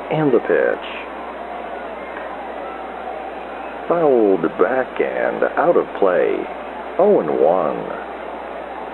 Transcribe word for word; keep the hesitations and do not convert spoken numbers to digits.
And the pitch. Fouled backhand out of play. oh and one.